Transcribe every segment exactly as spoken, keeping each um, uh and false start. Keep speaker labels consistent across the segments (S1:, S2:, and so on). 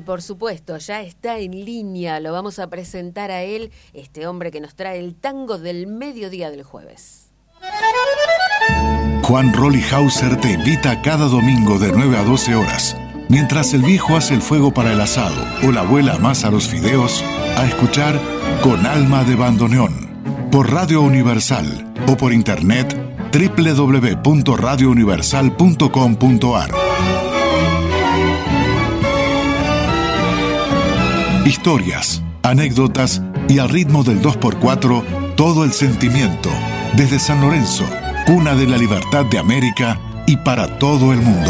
S1: Y por supuesto, ya está en línea, lo vamos a presentar a él, este hombre que nos trae el tango del mediodía del jueves.
S2: Juan Rolihauser te invita cada domingo de nueve a doce horas, mientras el viejo hace el fuego para el asado o la abuela amasa los fideos, a escuchar Con Alma de Bandoneón, por Radio Universal o por internet doble u doble u doble u punto radio universal punto com punto a r. Historias, anécdotas y al ritmo del dos por cuatro, todo el sentimiento, desde San Lorenzo, cuna de la libertad de América y para todo el mundo.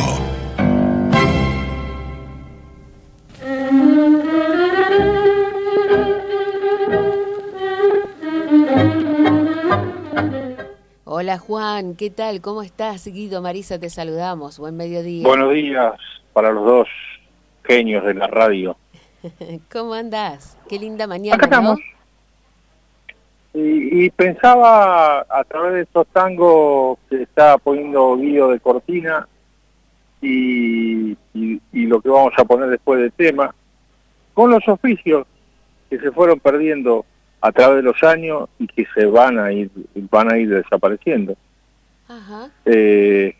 S1: Hola Juan, ¿qué tal? ¿Cómo estás? Guido, Marisa, te saludamos. Buen mediodía.
S3: Buenos días para los dos genios de la radio.
S1: ¿Cómo andás? Qué linda mañana,
S3: Acá estamos. ¿No? Y, y pensaba a través de estos tangos que está poniendo Guido de cortina y, y, y lo que vamos a poner después del tema, con los oficios que se fueron perdiendo a través de los años y que se van a ir van a ir desapareciendo.
S1: Ajá.
S3: Eh,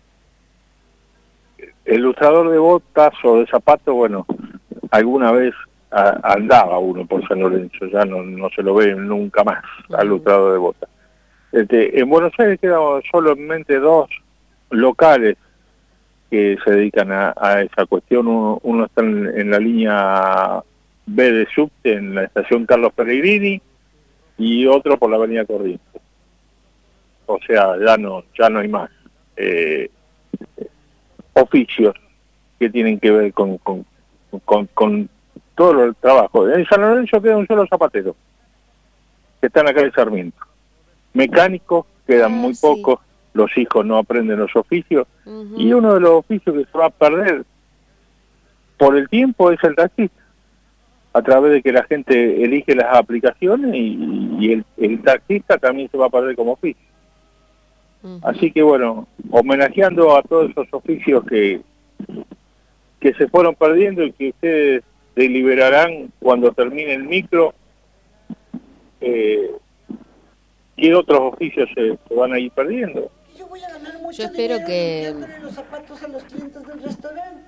S3: el lustrador de botas o de zapatos, bueno, alguna vez a, andaba uno por San Lorenzo, ya no, no se lo ve nunca más al lustrador de botas. Este, en Buenos Aires quedan solamente dos locales que se dedican a, a esa cuestión. Uno, uno está en, en la línea B de subte, en la estación Carlos Pellegrini, y otro por la avenida Corrientes. O sea, ya no ya no hay más eh, oficios que tienen que ver con, con, con, con todo el trabajo. En San Lorenzo queda un solo zapatero, que está en la calle Sarmiento. Mecánicos quedan ah, muy sí. pocos, los hijos no aprenden los oficios, uh-huh. y uno de los oficios que se va a perder por el tiempo es el taxista, a través de que la gente elige las aplicaciones y, y el, el taxista también se va a perder como oficio. Uh-huh. Así que bueno, homenajeando a todos esos oficios que, que se fueron perdiendo y que ustedes deliberarán cuando termine el micro, eh, ¿qué otros oficios se, se van a ir perdiendo?
S4: Yo voy a ganar mucho
S1: Yo espero
S4: dinero
S1: que...
S4: limpiándole los zapatos a los clientes del restaurante.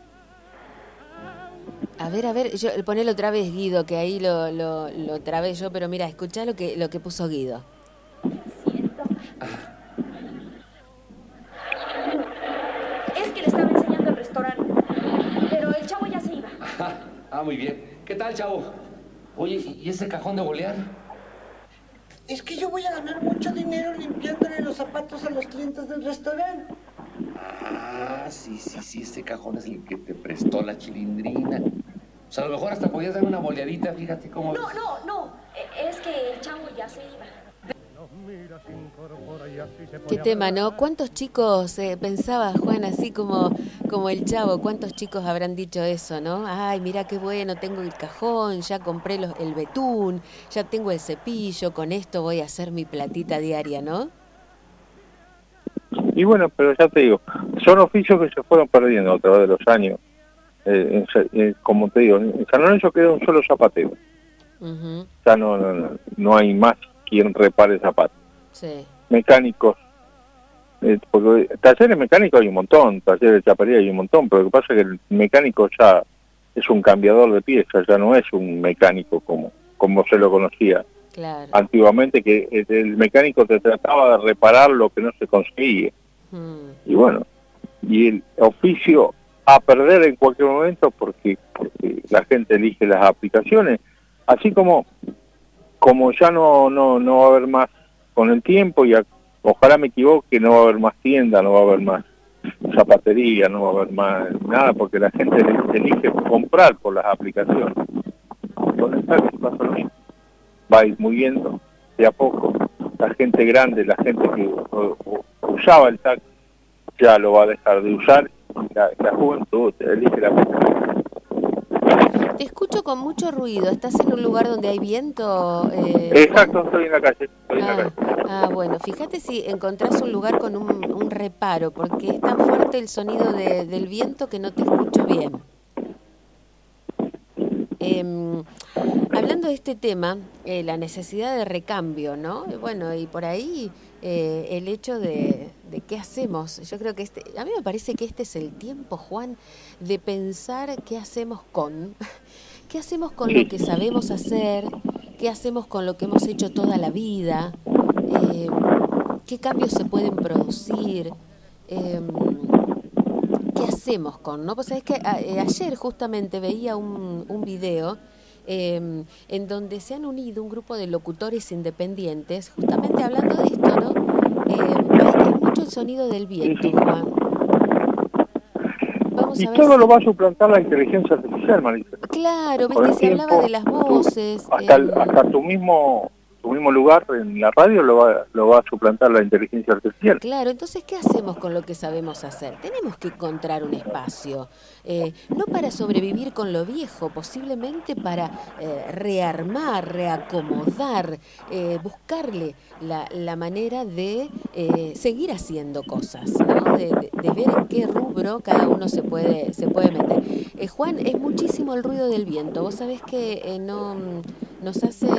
S1: A ver, a ver, yo ponelo otra vez, Guido, que ahí lo, lo, lo trabé yo, pero mira, escuchá lo que, lo que puso Guido.
S5: Es que le estaba enseñando el restaurante, pero el chavo ya se iba.
S6: Ah, muy bien. ¿Qué tal, chavo? Oye, ¿y ese cajón de bolear?
S4: Es que yo voy a ganar mucho dinero limpiándole los zapatos a los clientes del restaurante.
S6: Ah, sí, sí, sí, ese cajón es el que te prestó la Chilindrina. O sea, a lo mejor hasta podías dar una boleadita, fíjate cómo...
S5: No, no, no, es que el chavo ya se iba.
S1: Qué tema, ¿no? ¿Cuántos chicos, eh, pensaba Juan, así como, como el chavo, cuántos chicos habrán dicho eso, ¿no? Ay, mira qué bueno, tengo el cajón, ya compré los, el betún, ya tengo el cepillo, con esto voy a hacer mi platita diaria, ¿no?
S3: Y bueno, pero ya te digo, son oficios que se fueron perdiendo a través de los años. Eh, en, eh, como te digo, en San Lorenzo queda un solo zapatero. Uh-huh. Ya no, no, no hay más quien repare zapatos.
S1: Sí.
S3: Mecánicos, eh, porque talleres mecánicos hay un montón, talleres de chapería hay un montón, pero lo que pasa es que el mecánico ya es un cambiador de piezas, ya no es un mecánico como, como se lo conocía.
S1: Claro.
S3: Antiguamente, que el mecánico te trataba de reparar lo que no se conseguía. Hmm. Y bueno, y el oficio a perder en cualquier momento porque, porque la gente elige las aplicaciones, así como como ya no no no va a haber más con el tiempo, y a, ojalá me equivoque, no va a haber más tienda, no va a haber más zapatería, no va a haber más nada, porque la gente elige comprar por las aplicaciones. Con el taxi pasa lo mismo. Va a ir muriendo de a poco. La gente grande, la gente que o, o, usaba el taxi, ya lo va a dejar de usar. La, la juventud elige la aplicación.
S1: Te escucho con mucho ruido. ¿Estás en un lugar donde hay viento?
S3: Eh, Exacto, estoy en la calle. Estoy
S1: ah,
S3: en la calle.
S1: Ah, bueno, fíjate si encontrás un lugar con un, un reparo, porque es tan fuerte el sonido de, del viento que no te escucho bien. Eh, hablando de este tema, eh, la necesidad de recambio, ¿no? Bueno, y por ahí eh, el hecho de, de qué hacemos. Yo creo que este, a mí me parece que este es el tiempo, Juan, de pensar qué hacemos con, qué hacemos con lo que sabemos hacer, qué hacemos con lo que hemos hecho toda la vida, eh, qué cambios se pueden producir. Eh, ¿Qué hacemos con, no? Pues sabés que a, eh, ayer justamente veía un, un video eh, en donde se han unido un grupo de locutores independientes, justamente hablando de esto, ¿no? Eh, hay, hay mucho el sonido del viento, Juan. Vamos
S3: y
S1: a ver
S3: todo
S1: si...
S3: lo va a suplantar la inteligencia artificial, Marisa.
S1: Claro,
S3: Con
S1: viste,
S3: el
S1: se
S3: tiempo,
S1: hablaba de las
S3: tú-
S1: voces.
S3: hasta, el-
S1: eh,
S3: hasta tu mismo tu mismo lugar en la radio lo va, lo va a suplantar la inteligencia artificial.
S1: Claro, entonces, ¿qué hacemos con lo que sabemos hacer? Tenemos que encontrar un espacio, eh, no para sobrevivir con lo viejo, posiblemente para eh, rearmar, reacomodar, eh, buscarle la, la manera de eh, seguir haciendo cosas, ¿no? De, de- de ver en qué rubro cada uno se puede, se puede meter. Eh, Juan, es muchísimo el ruido del viento. Vos sabés que eh, no mm, nos hace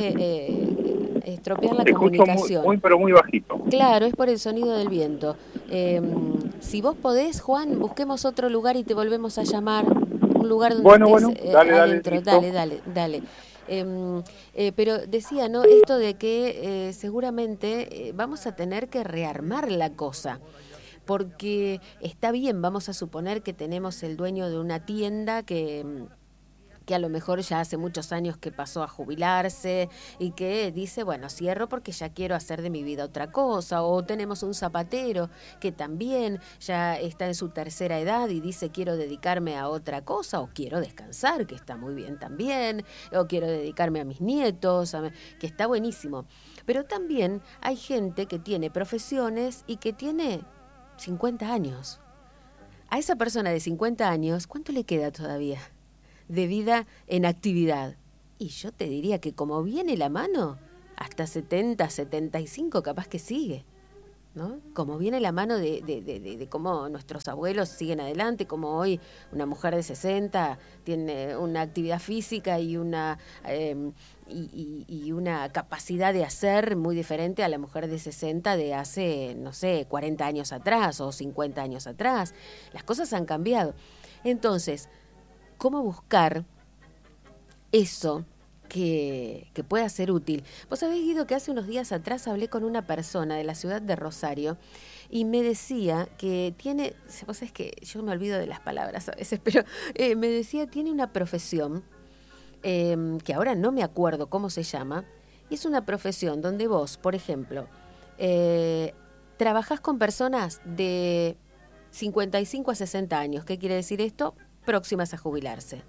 S1: eh, estropear la
S3: Te escucho muy,
S1: comunicación.
S3: muy, pero muy bajito.
S1: Claro, es por el sonido del viento. Eh, si vos podés, Juan, busquemos otro lugar y te volvemos a llamar. Un lugar donde
S3: Bueno,
S1: estés
S3: bueno,
S1: eh,
S3: dale, dale,
S1: adentro.
S3: listo.
S1: Dale, dale, dale. Eh, eh, pero decía, ¿no? Esto de que eh, seguramente eh, vamos a tener que rearmar la cosa. Porque está bien, vamos a suponer que tenemos el dueño de una tienda que... que a lo mejor ya hace muchos años que pasó a jubilarse y que dice, bueno, cierro porque ya quiero hacer de mi vida otra cosa. O tenemos un zapatero que también ya está en su tercera edad y dice, quiero dedicarme a otra cosa, o quiero descansar, que está muy bien también, o quiero dedicarme a mis nietos, a- que está buenísimo. Pero también hay gente que tiene profesiones y que tiene cincuenta años. A esa persona de cincuenta años, ¿cuánto le queda todavía de vida en actividad? Y yo te diría que como viene la mano, hasta setenta, setenta y cinco capaz que sigue, ¿no? Como viene la mano de, de, de, de, de cómo nuestros abuelos siguen adelante, como hoy una mujer de sesenta tiene una actividad física y una, eh, y, y, y una capacidad de hacer muy diferente a la mujer de sesenta de hace, no sé, cuarenta años atrás o cincuenta años atrás. Las cosas han cambiado. Entonces, ¿cómo buscar eso que, que pueda ser útil? Vos sabés, Guido, que hace unos días atrás hablé con una persona de la ciudad de Rosario y me decía que tiene, vos sabés que yo me olvido de las palabras a veces, pero eh, me decía, tiene una profesión eh, que ahora no me acuerdo cómo se llama, y es una profesión donde vos, por ejemplo, eh, trabajás con personas de cincuenta y cinco a sesenta años. ¿Qué quiere decir esto? Próximas a jubilarse.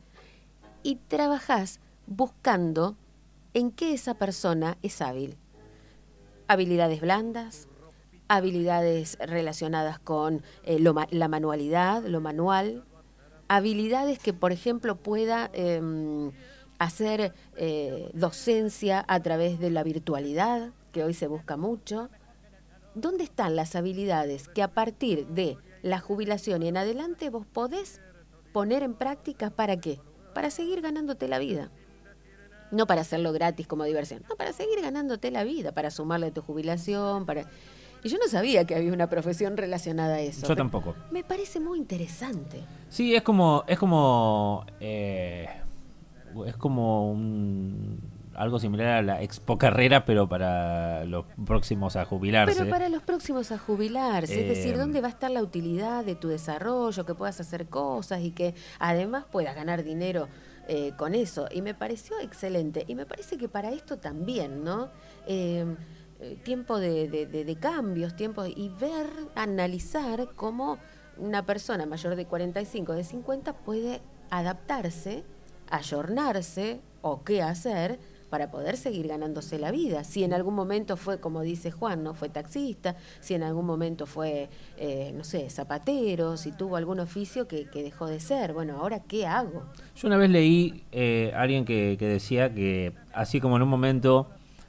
S1: Y trabajás buscando en qué esa persona es hábil. Habilidades blandas, habilidades relacionadas con eh, lo, la manualidad, lo manual, habilidades que, por ejemplo, pueda eh, hacer eh, docencia a través de la virtualidad, que hoy se busca mucho. ¿Dónde están las habilidades que a partir de la jubilación y en adelante vos podés poner en práctica? ¿Para qué? Para seguir ganándote la vida. No para hacerlo gratis como diversión, no, para seguir ganándote la vida, para sumarle a tu jubilación, para... Y yo no sabía que había una profesión relacionada a eso.
S7: Yo tampoco.
S1: Me parece muy interesante.
S7: Sí, es como, es como, eh, es como un, algo similar a la expo carrera, pero para los próximos a jubilarse.
S1: Pero para los próximos a jubilarse,
S7: Eh,
S1: es decir, ¿dónde va a estar la utilidad de tu desarrollo, que puedas hacer cosas y que además puedas ganar dinero eh, con eso? Y me pareció excelente. Y me parece que para esto también, ¿no? Eh, eh, tiempo de, de, de, de cambios, tiempo y ver, analizar cómo una persona mayor de cuarenta y cinco, de cincuenta puede adaptarse, ayornarse o qué hacer para poder seguir ganándose la vida. Si en algún momento fue, como dice Juan, no fue taxista, si en algún momento fue, eh, no sé, zapatero, si tuvo algún oficio que, que dejó de ser. Bueno, ¿ahora qué hago?
S7: Yo una vez leí eh, a alguien que, que decía que así como en un momento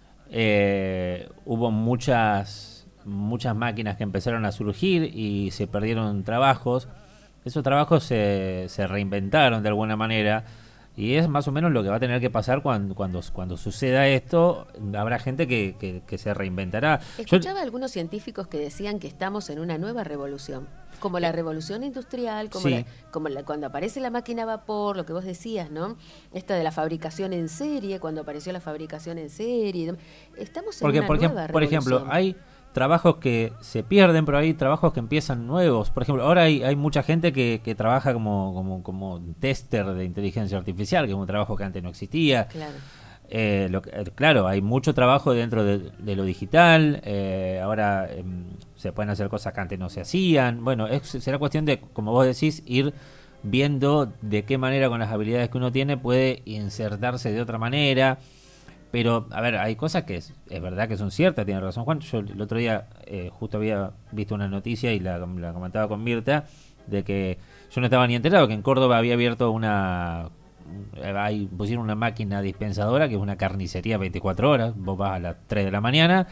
S7: eh, hubo muchas, muchas máquinas que empezaron a surgir y se perdieron trabajos, esos trabajos se, se reinventaron de alguna manera. Y es más o menos lo que va a tener que pasar cuando cuando, cuando suceda esto. Habrá gente que, que, que se reinventará.
S1: Escuchaba
S7: Yo,
S1: algunos científicos que decían que estamos en una nueva revolución, como la revolución industrial, como,
S7: Sí.
S1: la, como la, cuando aparece la máquina a vapor, lo que vos decías, ¿no? Esta de la fabricación en serie, cuando apareció la fabricación en serie. Estamos en
S7: porque,
S1: una
S7: por, ejem-
S1: nueva
S7: por ejemplo,
S1: revolución.
S7: hay trabajos que se pierden, pero hay trabajos que empiezan nuevos. Por ejemplo, ahora hay, hay mucha gente que, que trabaja como, como, como tester de inteligencia artificial, que es un trabajo que antes no existía.
S1: Claro.
S7: Eh, lo que- eh, claro, hay mucho trabajo dentro de, de lo digital. eh, ahora eh, se pueden hacer cosas que antes no se hacían. Bueno, es, será cuestión de, como vos decís, ir viendo de qué manera con las habilidades que uno tiene puede insertarse de otra manera. Pero, a ver, hay cosas que es, es verdad que son ciertas, tiene razón Juan. Yo el otro día eh, justo había visto una noticia y la, la comentaba con Mirta, de que yo no estaba ni enterado que en Córdoba había abierto una... Hay, pusieron una máquina dispensadora que es una carnicería veinticuatro horas. Vos vas a las tres de la mañana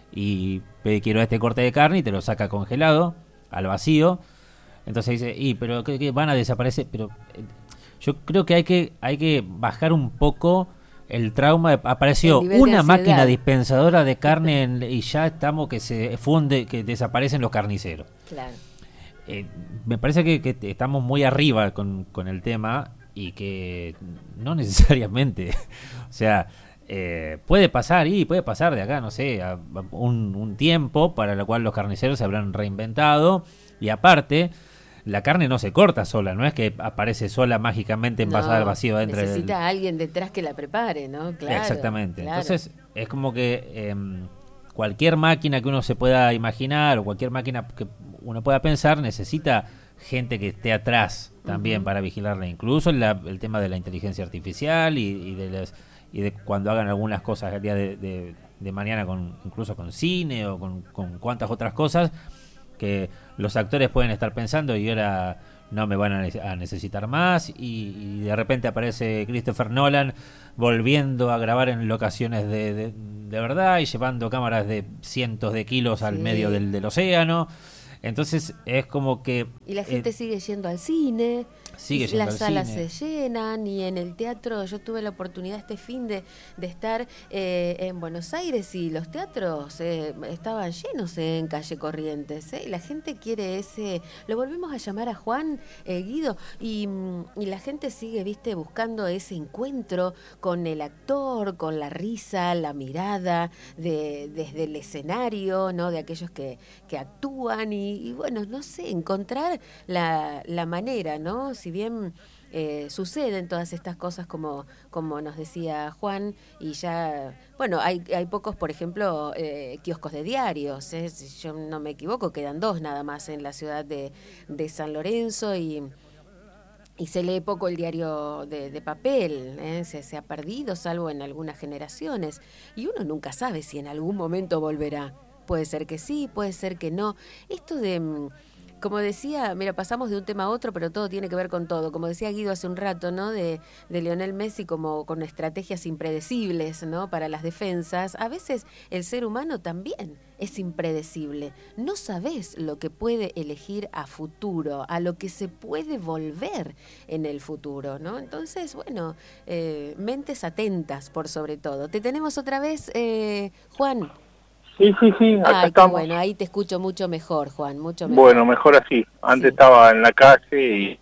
S7: y pedís, quiero este corte de carne, y te lo saca congelado, al vacío. Entonces dice, y pero ¿qué, qué van a desaparecer? Pero eh, yo creo que hay que hay que bajar un poco el trauma. Apareció
S1: El nivel de
S7: una
S1: ansiedad.
S7: máquina dispensadora de carne en- y ya estamos que se funde, que desaparecen los carniceros.
S1: Claro.
S7: Eh, me parece que, que estamos muy arriba con, con el tema y que no necesariamente, o sea, eh, puede pasar y puede pasar de acá, no sé, a, a un, un tiempo para lo cual los carniceros se habrán reinventado. Y aparte, la carne no se corta sola, no es que aparece sola mágicamente envasada
S1: No,
S7: al vacío dentro del...
S1: necesita a alguien detrás que la prepare, ¿no? Claro.
S7: Exactamente.
S1: Claro.
S7: Entonces, es como que eh, cualquier máquina que uno se pueda imaginar o cualquier máquina que uno pueda pensar necesita gente que esté atrás también, uh-huh, para vigilarla. Incluso la, el tema de la inteligencia artificial y, y de las, y de cuando hagan algunas cosas el día de, de, de mañana, con incluso con cine o con, con cuantas otras cosas que los actores pueden estar pensando y ahora no me van a, ne- a necesitar más, y, y de repente aparece Christopher Nolan volviendo a grabar en locaciones de, de, de verdad y llevando cámaras de cientos de kilos al
S1: Sí.
S7: medio del, del océano. Entonces es como que...
S1: Y la gente
S7: eh,
S1: sigue yendo al cine,
S7: sigue
S1: y
S7: yendo
S1: las
S7: al
S1: salas
S7: cine.
S1: se llenan, y en el teatro yo tuve la oportunidad este fin de, de estar eh, en Buenos Aires, y los teatros eh, estaban llenos eh, en Calle Corrientes, eh, y la gente quiere ese, lo volvemos a llamar a Juan, eh, Guido, y, mm, y la gente sigue, viste, buscando ese encuentro con el actor, con la risa, la mirada, de, desde el escenario, ¿no? De aquellos que, que actúan, y, y bueno, no sé, encontrar la, la manera, ¿no? Si bien eh, suceden todas estas cosas como, como nos decía Juan, y ya, bueno, hay, hay pocos, por ejemplo, eh, kioscos de diarios, ¿eh? Si yo no me equivoco, quedan dos nada más en la ciudad de, de San Lorenzo, y... Y se lee poco el diario de, de papel, ¿eh? se, se ha perdido, salvo en algunas generaciones. Y uno nunca sabe si en algún momento volverá. Puede ser que sí, puede ser que no. Esto de, mm, como decía, mira, pasamos de un tema a otro, pero todo tiene que ver con todo. Como decía Guido hace un rato, ¿no? De, de Lionel Messi como con estrategias impredecibles, ¿no? Para las defensas. A veces el ser humano también es impredecible. No sabés lo que puede elegir a futuro, a lo que se puede volver en el futuro, ¿no? Entonces, bueno, eh, mentes atentas por sobre todo. ¿Te tenemos otra vez, eh, Juan?
S3: Sí, sí, sí, acá
S1: Ay, qué
S3: estamos.
S1: bueno, ahí te escucho mucho mejor, Juan, mucho mejor.
S3: Bueno, mejor así. Antes
S1: Sí.
S3: estaba en la calle y...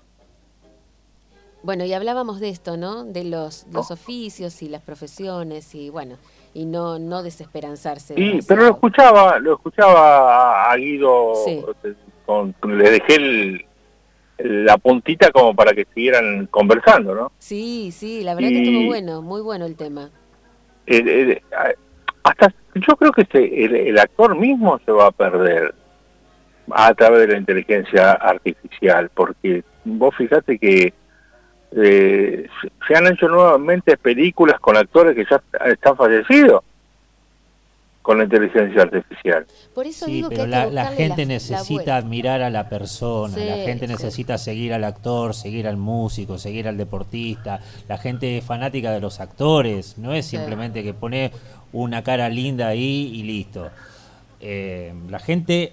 S1: Bueno, y hablábamos de esto, ¿no? De los, los
S3: Oh.
S1: oficios y las profesiones, y bueno, y no no desesperanzarse.
S3: Sí,
S1: demasiado.
S3: pero lo escuchaba, lo escuchaba a Guido,
S1: Sí.
S3: con, le dejé el, la puntita como para que siguieran conversando, ¿no?
S1: Sí, sí, la verdad que
S3: Y-
S1: estuvo bueno, muy bueno el tema.
S3: El- el- hasta yo creo que se, el, el actor mismo se va a perder a través de la inteligencia artificial, porque vos fíjate que eh, se- se han hecho nuevamente películas con actores que ya están fallecidos con la inteligencia artificial.
S1: Por eso
S7: Sí,
S1: digo que
S7: pero
S1: hay
S7: la,
S1: que
S7: la
S1: buscarle
S7: gente
S1: la- la
S7: necesita
S1: vuelta.
S7: admirar a la persona,
S1: Sí,
S7: la gente
S1: sí.
S7: necesita seguir al actor, seguir al músico, seguir al deportista, la gente es fanática de los actores, no es
S1: Sí.
S7: simplemente que pone una cara linda ahí y listo. Eh, la gente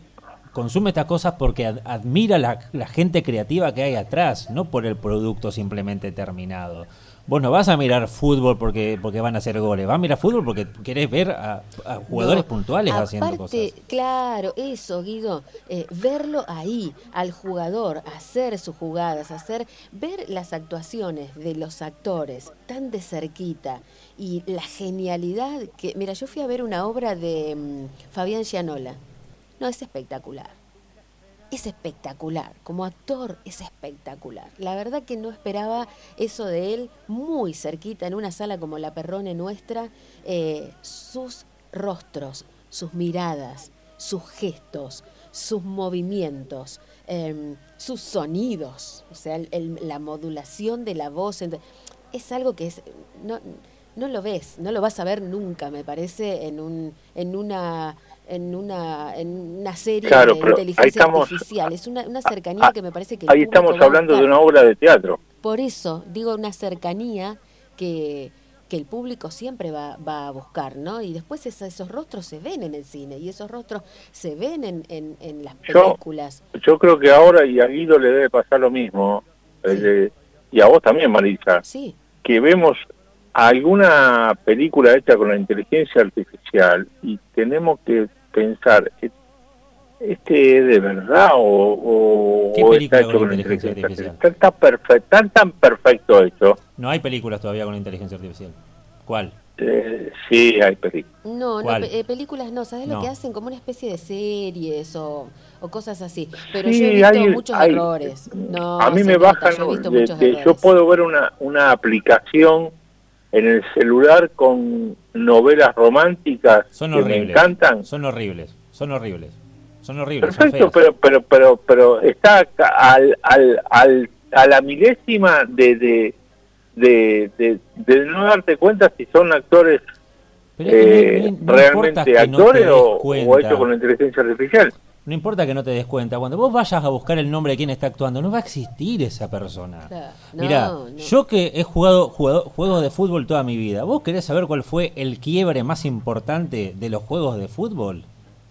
S7: consume estas cosas porque ad- admira la, la gente creativa que hay atrás, no por el producto simplemente terminado. Vos no vas a mirar fútbol porque porque van a hacer goles, vas a mirar fútbol porque querés ver a, a jugadores
S1: No,
S7: puntuales haciendo
S1: aparte,
S7: cosas.
S1: claro, eso, Guido, eh, verlo ahí, al jugador, hacer sus jugadas, hacer, ver las actuaciones de los actores tan de cerquita y la genialidad que, mira, yo fui a ver una obra de mm, Fabián Gianola, no, es espectacular. Es espectacular, como actor es espectacular. La verdad que no esperaba eso de él, muy cerquita, en una sala como la Perrone nuestra, eh, sus rostros, sus miradas, sus gestos, sus movimientos, eh, sus sonidos, o sea, el, el, la modulación de la voz, es algo que es... No, no lo ves, no lo vas a ver nunca, me parece, en un en una en una en una serie
S3: Claro,
S1: de
S3: pero ahí
S1: inteligencia
S3: estamos,
S1: artificial. Es una, una cercanía
S3: ah,
S1: que me parece que el
S3: ahí
S1: público
S3: estamos
S1: va a
S3: hablando de
S1: buscar.
S3: una obra de teatro.
S1: Por eso digo una cercanía que que el público siempre va, va a buscar, ¿no? Y después esa, esos rostros se ven en el cine y esos rostros se ven en, en, en las
S3: Yo,
S1: películas.
S3: yo creo que ahora y a Guido le debe pasar lo mismo,
S1: Sí.
S3: eh, y a vos también, Marisa,
S1: Sí,
S3: que vemos alguna película hecha con la inteligencia artificial y tenemos que pensar, ¿este es de verdad o,
S7: ¿Qué
S3: o
S7: película
S3: está hecho
S7: con
S3: con la
S7: inteligencia
S3: inteligencia
S7: artificial?
S3: artificial? Está, tan perfecto, tan, tan perfecto hecho.
S7: No hay películas todavía con inteligencia artificial. ¿Cuál?
S3: Eh, sí, hay películas.
S1: no, no
S7: ¿Cuál?
S1: pe- eh, películas no, ¿sabes lo
S7: No.
S1: que hacen? Como una especie de series o, o cosas así. Pero
S3: Sí,
S1: yo he visto
S3: hay-
S1: muchos
S3: hay-
S1: errores. No,
S3: a mí
S1: se
S3: me
S1: nota,
S3: bajan,
S1: yo he visto
S3: de-
S1: muchos
S3: de-
S1: errores.
S3: yo puedo ver una, una aplicación en el celular con novelas románticas
S7: Son
S3: que
S7: horribles.
S3: me encantan.
S7: Son horribles. Son horribles. Son horribles.
S3: Perfecto,
S7: son feas.
S3: pero pero pero pero está ca- al, al, al, a la milésima de de, de, de, de no darte cuenta si son actores
S7: Pero es que
S3: eh,
S7: no- no- no importa
S3: realmente
S7: que no te
S3: actores
S7: des
S3: o, o
S7: cuenta.
S3: hechos con la inteligencia artificial.
S7: No importa que no te des cuenta, cuando vos vayas a buscar el nombre de quien está actuando, no va a existir esa persona.
S1: Claro. No,
S7: Mirá,
S1: no.
S7: yo que he jugado jugado- juegos de fútbol toda mi vida, ¿vos querés saber cuál fue el quiebre más importante de los juegos de fútbol?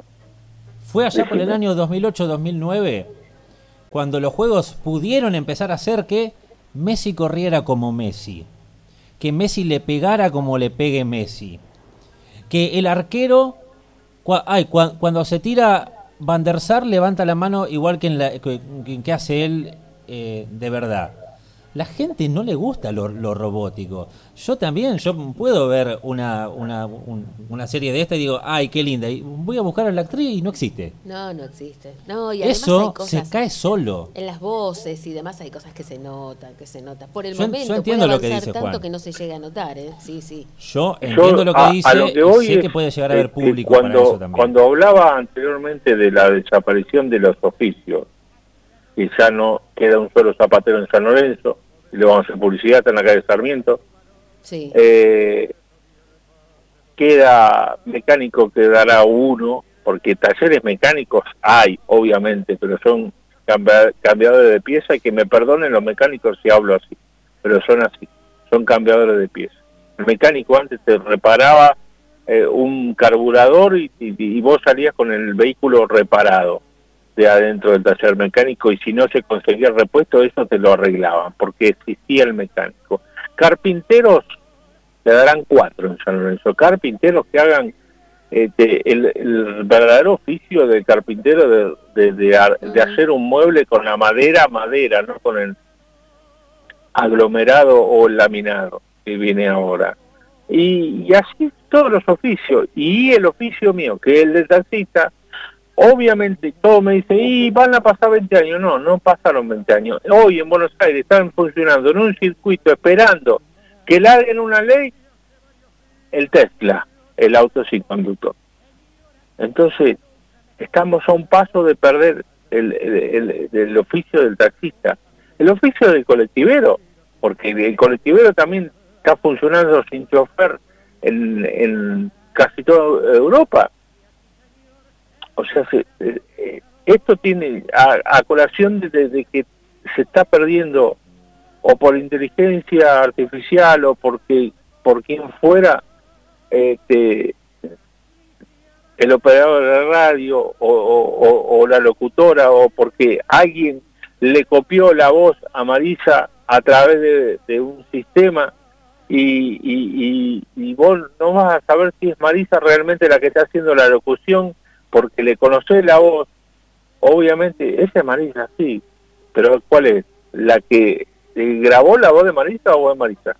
S7: Fue allá por el
S3: Decime.
S7: año dos mil ocho dos mil nueve, cuando los juegos pudieron empezar a hacer que Messi corriera como Messi, que Messi le pegara como le pegue Messi, que el arquero, cua- ay, cua- cuando se tira Van der Sar levanta la mano igual que en la que, que- que hace él eh, de verdad. La gente no le gusta lo, lo robótico. Yo también, yo puedo ver una, una, un- una serie de esta y digo, ay, qué linda. Y voy a buscar a la actriz y no existe.
S1: No, no existe. No, y además hay
S7: Eso
S1: cosas
S7: se cae solo.
S1: en las voces y demás, hay cosas que se notan, que se notan. Por el
S7: Yo en-
S1: momento
S7: yo entiendo
S1: puede
S7: lo que
S1: avanzar
S7: dice
S1: tanto
S7: Juan.
S1: que no se llega a notar, ¿eh? Sí, sí.
S7: Yo entiendo lo que
S3: a,
S7: dice
S3: a lo que
S7: y
S3: voy
S7: sé
S3: es,
S7: que puede llegar a
S3: eh,
S7: haber
S3: que
S7: público
S3: cuando,
S7: para eso también.
S3: Cuando hablaba anteriormente de la desaparición de los oficios, y ya no queda un solo zapatero en San Lorenzo, y le vamos a hacer publicidad está en la calle Sarmiento,
S1: Sí.
S3: eh, queda mecánico, quedará uno, porque talleres mecánicos hay, obviamente, pero son cambia- cambiadores de pieza, y que me perdonen los mecánicos si hablo así, pero son así, son cambiadores de pieza. El mecánico antes te reparaba eh, un carburador y, y, y vos salías con el vehículo reparado de adentro del taller mecánico, y si no se conseguía el repuesto, eso te lo arreglaban, porque existía el mecánico. Carpinteros, te darán cuatro en San Lorenzo, carpinteros que hagan este, el, el verdadero oficio del carpintero de, de, de, ar- de hacer un mueble con la madera, madera, no con el aglomerado o el laminado que viene ahora. Y, y así todos los oficios, y el oficio mío, que es el de taxista. Obviamente, todo me dice, y van a pasar veinte años. No, no pasaron veinte años. Hoy en Buenos Aires están funcionando en un circuito esperando que larguen una ley, el Tesla, el auto sin conductor. Entonces, estamos a un paso de perder el, el, el, el oficio del taxista, el oficio del colectivero, porque el colectivero también está funcionando sin chofer en, en casi toda Europa. O sea, se, eh, esto tiene a, a colación de, de, de que se está perdiendo, o por inteligencia artificial o porque por quien fuera, este, el operador de la radio o, o, o la locutora, o porque alguien le copió la voz a Marisa a través de, de un sistema y, y, y, y vos no vas a saber si es Marisa realmente la que está haciendo la locución porque le conocés la voz. Obviamente, esa es Marisa, sí, pero ¿cuál es? ¿La que grabó la voz de Marisa o es Marisa?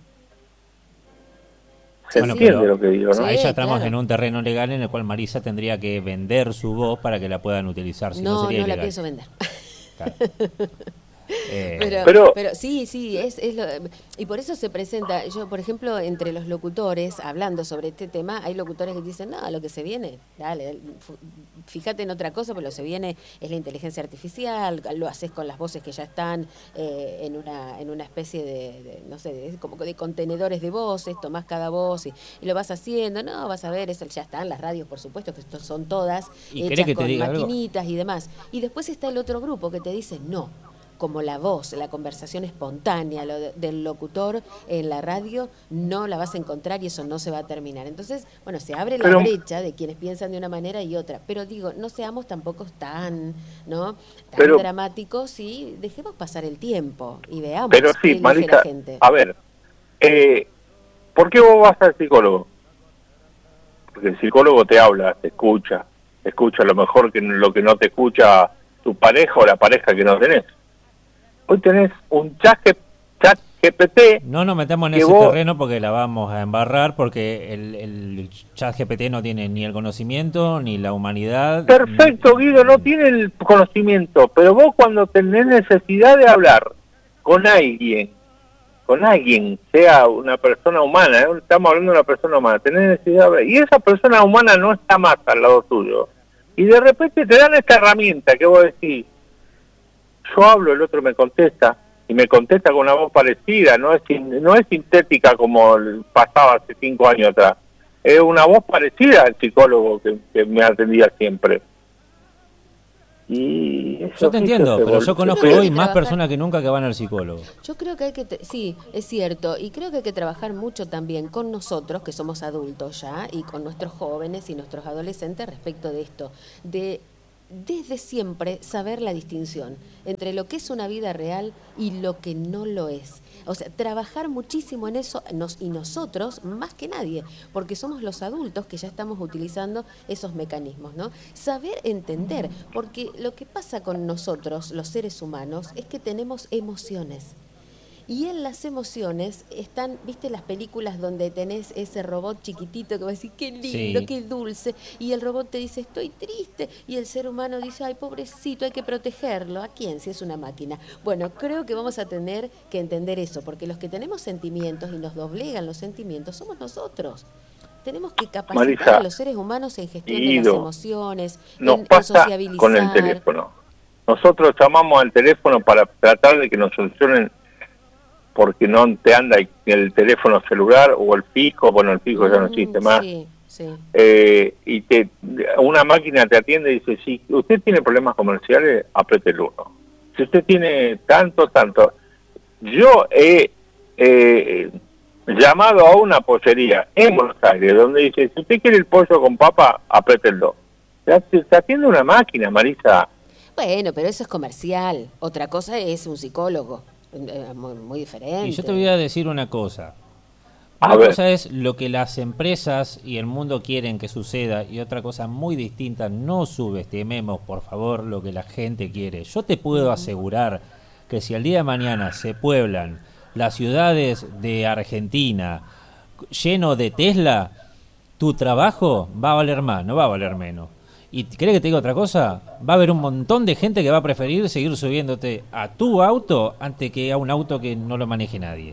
S3: Se
S7: Bueno,
S3: entiende
S7: pero
S3: lo que digo, ¿no?
S1: Sí,
S7: ahí ya estamos
S1: claro.
S7: en un terreno legal en el cual Marisa tendría que vender su voz para que la puedan utilizar, si no,
S1: No,
S7: sería
S1: no la
S7: ilegal.
S1: pienso vender.
S7: Claro. Eh,
S1: Pero,
S3: Pero-
S1: pero sí, sí, es, es lo, y por eso se presenta, yo por ejemplo, entre los locutores, hablando sobre este tema, hay locutores que dicen, no, lo que se viene, dale, fu- fíjate en otra cosa, pero lo que se viene es la inteligencia artificial, lo haces con las voces que ya están eh, en una en una especie de, de, no sé, de, como de contenedores de voces, tomás cada voz y, y lo vas haciendo, no, vas a ver, eso ya están las radios, por supuesto, que esto son todas
S7: ¿Y querés
S1: hechas
S7: que te
S1: con
S7: diga algo?
S1: maquinitas y demás. Y después está el otro grupo que te dice, no, como la voz, la conversación espontánea lo de- del locutor en la radio, no la vas a encontrar y eso no se va a terminar. Entonces, bueno, se abre la
S3: Pero-
S1: brecha de quienes piensan de una manera y otra. Pero digo, no seamos tampoco tan, ¿no? Tan
S3: Pero-
S1: dramáticos y dejemos pasar el tiempo y veamos
S3: Pero
S1: qué
S3: sí,
S1: elige
S3: Marisa,
S1: la gente.
S3: a ver, eh, ¿por qué vos vas al psicólogo? Porque el psicólogo te habla, te escucha, te escucha lo mejor que lo que no te escucha tu pareja o la pareja que no tenés. Hoy tenés un chat, G- chat G P T.
S7: No nos metamos en
S3: que
S7: ese
S3: vos-
S7: terreno porque la vamos a embarrar, porque el, el chat G P T no tiene ni el conocimiento ni la humanidad.
S3: Perfecto, Guido, no tiene el conocimiento, pero vos cuando tenés necesidad de hablar con alguien, con alguien, sea una persona humana, ¿eh? Estamos hablando de una persona humana, tenés necesidad de hablar, y esa persona humana no está más al lado tuyo, y de repente te dan esta herramienta que vos decís, yo hablo, el otro me contesta, y me contesta con una voz parecida, no es sin- no es sintética como pasaba hace cinco años atrás, es una voz parecida al psicólogo que, que me atendía siempre. Y eso
S7: Yo te entiendo,
S3: se
S7: pero
S3: vol-
S7: yo conozco
S1: Creo que hay
S7: hoy
S1: que
S7: más
S1: trabajar.
S7: personas que nunca que van al psicólogo.
S1: Yo creo que hay que, te- sí, es cierto, y creo que hay que trabajar mucho también con nosotros, que somos adultos ya, y con nuestros jóvenes y nuestros adolescentes respecto de esto, de desde siempre saber la distinción entre lo que es una vida real y lo que no lo es. O sea, trabajar muchísimo en eso nos, y nosotros más que nadie, porque somos los adultos que ya estamos utilizando esos mecanismos, ¿no? Saber entender, porque lo que pasa con nosotros, los seres humanos, es que tenemos emociones. Y en las emociones están, ¿viste las películas donde tenés ese robot chiquitito que va a decir, qué lindo,
S7: Sí.
S1: qué dulce? Y el robot te dice, estoy triste. Y el ser humano dice, ay, pobrecito, hay que protegerlo. ¿A quién? Si es una máquina. Bueno, creo que vamos a tener que entender eso, porque los que tenemos sentimientos y nos doblegan los sentimientos somos nosotros. Tenemos que capacitar
S3: Marisa,
S1: a los seres humanos en gestión de
S3: Guido,
S1: las emociones,
S3: nos
S1: en, en
S3: pasa
S1: sociabilizar.
S3: con el teléfono. Nosotros llamamos al teléfono para tratar de que nos solucionen porque no te anda el teléfono celular o el fijo, bueno, el fijo ya no existe
S1: Mm,
S3: más,
S1: Sí, sí.
S3: eh, y te una máquina te atiende y dice, si usted tiene problemas comerciales, apriete el uno. Si usted tiene tanto, tanto... Yo he eh, llamado a una pollería en Buenos Aires, donde dice, si usted quiere el pollo con papa, apriete el dos. Te, te atiende una máquina, Marisa.
S1: Bueno, pero eso es comercial. Otra cosa es un psicólogo. Eh, Muy, muy diferente.
S7: Y yo te voy a decir una cosa.
S3: A
S7: Una
S3: ver.
S7: cosa es lo que las empresas y el mundo quieren que suceda y otra cosa muy distinta, no subestimemos por favor lo que la gente quiere. Yo te puedo asegurar que si al día de mañana se pueblan las ciudades de Argentina lleno de Tesla, tu trabajo va a valer más, no va a valer menos. ¿Y crees que te digo otra cosa? Va a haber un montón de gente que va a preferir seguir subiéndote a tu auto antes que a un auto que no lo maneje nadie.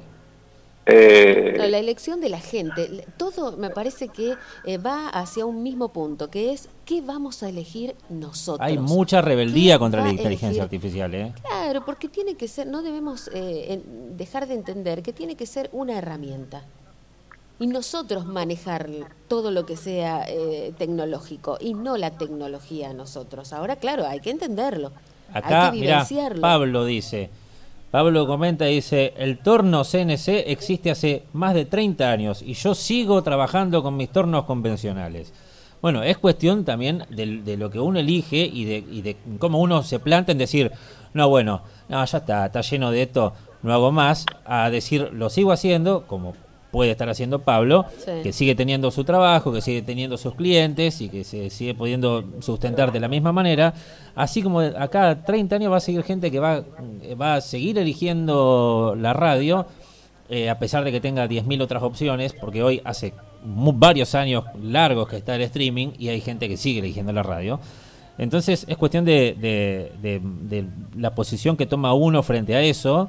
S3: Eh,
S1: No, la elección de la gente, le- todo me parece que eh, va hacia un mismo punto, que es qué vamos a elegir nosotros.
S7: Hay mucha rebeldía
S1: ¿Qué
S7: contra
S1: va
S7: la
S1: a
S7: inteligencia
S1: elegir?
S7: artificial, ¿eh?
S1: Claro, porque tiene que ser, no debemos eh, en- dejar de entender que tiene que ser una herramienta. Y nosotros manejar todo lo que sea eh, tecnológico y no la tecnología nosotros. Ahora, claro, hay que entenderlo.
S7: Acá,
S1: hay que
S7: mirá,
S1: vivenciarlo.
S7: Pablo dice, Pablo comenta, dice, el torno C N C existe hace más de treinta años y yo sigo trabajando con mis tornos convencionales. Bueno, es cuestión también de, de lo que uno elige y de, y de cómo uno se planta en decir, no, bueno, no, ya está, está lleno de esto, no hago más, a decir, lo sigo haciendo, como puede estar haciendo Pablo,
S1: Sí.
S7: que sigue teniendo su trabajo, que sigue teniendo sus clientes y que se sigue pudiendo sustentar de la misma manera, así como acá treinta años va a seguir gente que va, va a seguir eligiendo la radio, eh, a pesar de que tenga diez mil otras opciones, porque hoy hace mu- varios años largos que está el streaming y hay gente que sigue eligiendo la radio. Entonces es cuestión de, de, de, de la posición que toma uno frente a eso.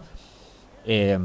S7: Eh,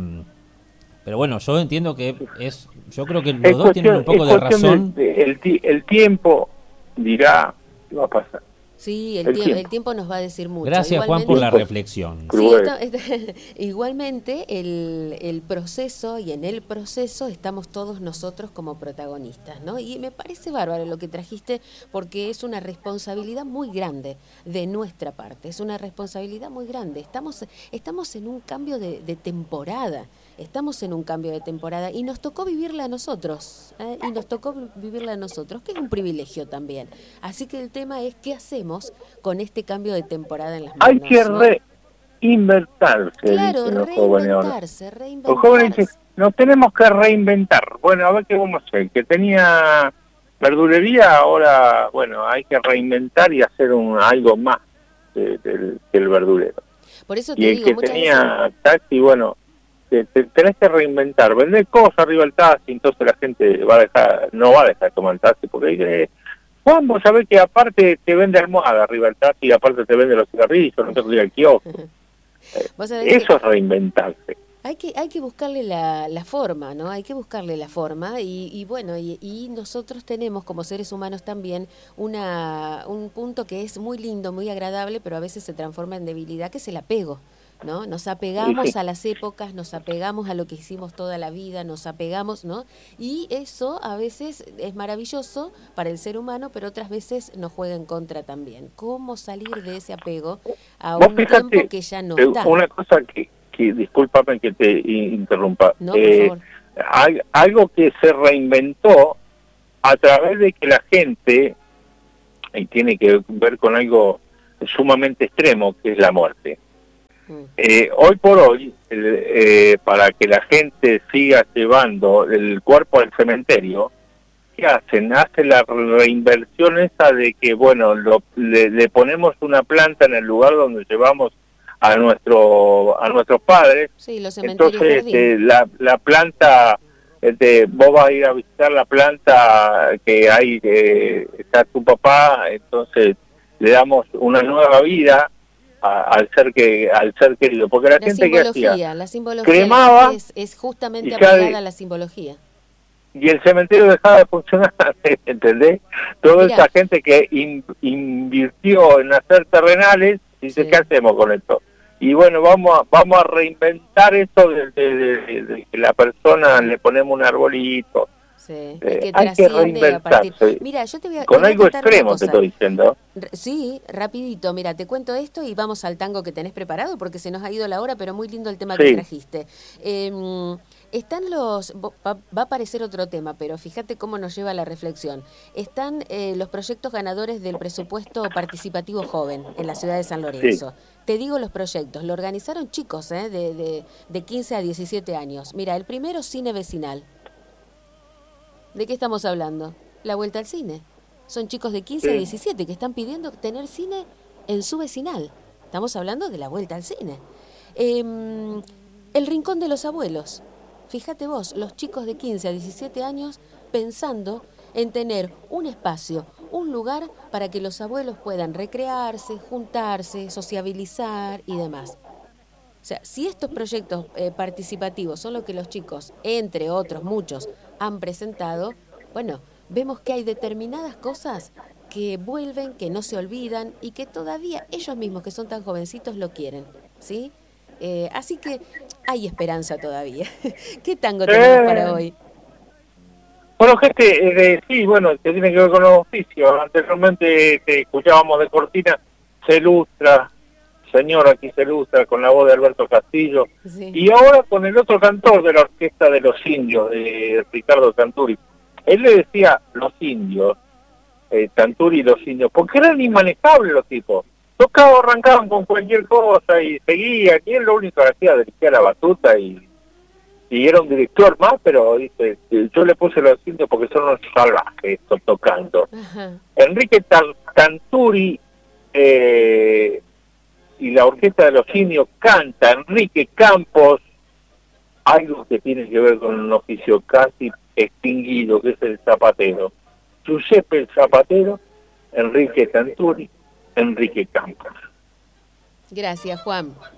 S7: pero bueno, yo entiendo que es, yo creo que los
S3: Es
S7: dos tienen un poco
S3: es
S7: de
S3: cuestión
S7: razón.
S3: de- de- el, ti- el tiempo dirá qué va a pasar.
S1: Sí, el,
S3: El
S1: tiempo,
S3: tiempo.
S1: el tiempo nos va a decir mucho.
S7: Gracias, Juan, por la reflexión.
S1: Sí,
S3: Cruel.
S1: está- está- igualmente el, el proceso y en el proceso estamos todos nosotros como protagonistas, ¿no? Y me parece bárbaro lo que trajiste porque es una responsabilidad muy grande de nuestra parte, es una responsabilidad muy grande. Estamos, estamos en un cambio de, de temporada, estamos en un cambio de temporada y nos tocó vivirla a nosotros, ¿eh? y nos tocó vi- vivirla a nosotros, que es un privilegio también. Así que el tema es qué hacemos con este cambio de temporada en las manos.
S3: Hay que
S1: ¿no?
S3: reinventarse,
S1: Claro,
S3: dicen los jóvenes ahora.
S1: reinventarse,
S3: Los
S1: reinventarse.
S3: jóvenes dicen, nos tenemos que reinventar. Bueno, a ver qué vamos a hacer. Que tenía verdulería, ahora, bueno, hay que reinventar y hacer un algo más de- del que el verdulero.
S1: Por eso te
S3: Y el
S1: digo,
S3: que
S1: muchas
S3: tenía taxi, bueno, te, te tenés que reinventar. Vender cosas arriba del taxi, entonces la gente va a dejar, no va a dejar de tomar el taxi, porque dice, Juan, vos sabés que aparte te vende almohada arriba del taxi, y aparte te vende los cigarrillos, no te cuida el kiosco.
S1: veces, vos sabés que
S3: Eso es reinventarse.
S1: hay que hay que buscarle la, la forma, ¿no? Hay que buscarle la forma y, y bueno, y, y nosotros tenemos como seres humanos también una un punto que es muy lindo, muy agradable, pero a veces se transforma en debilidad, que es el apego, ¿no? Nos apegamos
S3: Sí, sí.
S1: a las épocas, nos apegamos a lo que hicimos toda la vida, nos apegamos, ¿no? Y eso a veces es maravilloso para el ser humano, pero otras veces nos juega en contra también. ¿Cómo salir de ese apego a
S3: Vos
S1: un
S3: fíjate,
S1: tiempo que ya no
S3: eh,
S1: está?
S3: una cosa que, que discúlpame que te i- interrumpa.
S1: No, por
S3: Eh,
S1: favor.
S3: al- algo que se reinventó a través de que la gente, y tiene que ver con algo sumamente extremo, que es la muerte.
S1: Mm.
S3: Eh, hoy por hoy, el, eh, para que la gente siga llevando el cuerpo al cementerio, ¿qué hacen? Hacen la reinversión esa de que, bueno, lo, le, le ponemos una planta en el lugar donde llevamos a nuestro a nuestros padres.
S1: Sí, los cementerios
S3: Entonces,
S1: jardín.
S3: este, la, la planta, este, vos vas a ir a visitar la planta que hay, que está tu papá, entonces le damos una nueva vida a- al ser que al ser querido, porque la,
S1: La
S3: gente que hacía
S1: simbología, la simbología
S3: cremaba
S1: es, es justamente
S3: y ya de-
S1: apegada a la simbología.
S3: y el cementerio dejaba de funcionar, ¿entendés? Toda
S1: Mirá.
S3: esa gente que in- invirtió en hacer terrenales, dice,
S1: Sí.
S3: ¿qué hacemos con esto? Y bueno, vamos a, vamos a reinventar esto de, de- de- de que la persona le ponemos un arbolito.
S1: Sí,
S3: Eh,
S1: que
S3: hay que
S1: trasciende a partir.
S3: reinventarse.
S1: Mira, yo te voy a, te
S3: Con
S1: voy a
S3: algo
S1: contar una
S3: extremo te
S1: cosa.
S3: estoy diciendo.
S1: R- Sí, rapidito, mira, te cuento esto y vamos al tango que tenés preparado porque se nos ha ido la hora, pero muy lindo el tema que
S3: Sí.
S1: trajiste. Eh, están los, vo- va, va a aparecer otro tema, pero fíjate cómo nos lleva a la reflexión. Están eh, los proyectos ganadores del presupuesto participativo joven en la ciudad de San Lorenzo. Te digo los proyectos, lo organizaron chicos eh, de, de, de quince a diecisiete años. Mira, el primero, cine vecinal. ¿De qué estamos hablando? La vuelta al cine. Son chicos de quince a
S3: Sí.
S1: diecisiete que están pidiendo tener cine en su vecinal. Estamos hablando de la vuelta al cine. Eh, el Rincón de los Abuelos. Fíjate vos, los chicos de quince a diecisiete años pensando en tener un espacio, un lugar para que los abuelos puedan recrearse, juntarse, sociabilizar y demás. O sea, si estos proyectos eh, participativos son lo que los chicos, entre otros muchos, han presentado, bueno, vemos que hay determinadas cosas que vuelven, que no se olvidan y que todavía ellos mismos, que son tan jovencitos, lo quieren, ¿sí? Eh, así que hay esperanza todavía. ¿Qué tango tenemos
S3: Eh.
S1: para hoy?
S3: Bueno, gente, eh, sí, bueno, que tiene que ver con los oficios. Anteriormente te escuchábamos de cortina, se ilustra, señora aquí se ilustra, con la voz de Alberto Castillo.
S1: Sí.
S3: Y ahora con el otro cantor de la Orquesta de los Indios, de Ricardo Canturi. Él le decía los indios, eh, Tanturi y los indios, porque eran inmanejables los tipos. Tocaban, arrancaban con cualquier cosa y seguían, y él lo único que hacía dirigía la batuta y, y era un director más, pero dice, yo le puse los indios porque son unos salvajes estos tocando. Ajá. Enrique Tanturi eh, y la orquesta de los indios canta Enrique Campos, algo que tiene que ver con un oficio casi extinguido, que es el zapatero. Giuseppe el zapatero, Enrique Tanturi, Enrique Campos.
S1: Gracias, Juan.